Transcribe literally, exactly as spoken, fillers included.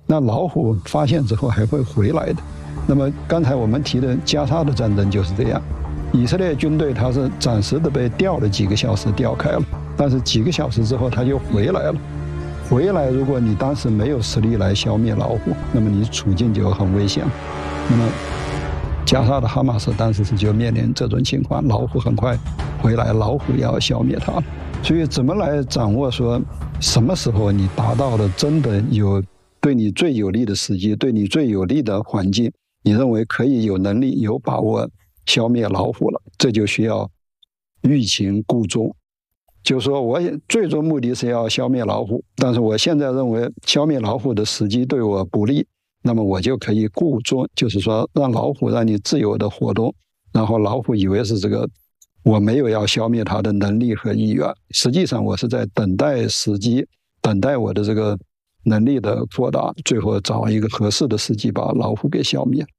那老虎发现之后还会回来的。那么刚才我们提的加沙的战争就是这样，以色列军队它是暂时的被调了几个小时调开了，但是几个小时之后它就回来了。回来，如果你当时没有实力来消灭老虎，那么你处境就很危险。那么加沙的哈马斯当时是就面临这种情况，老虎很快回来，老虎要消灭它。所以怎么来掌握说什么时候你达到了真的有对你最有利的时机，对你最有利的环境，你认为可以有能力有把握消灭老虎了，这就需要欲擒故纵。就是说我最终目的是要消灭老虎，但是我现在认为消灭老虎的时机对我不利，那么我就可以故纵，就是说让老虎让你自由的活动，然后老虎以为是这个我没有要消灭它的能力和意愿，实际上我是在等待时机，等待我的这个能力的扩大，最后找一个合适的时机把老虎给消灭。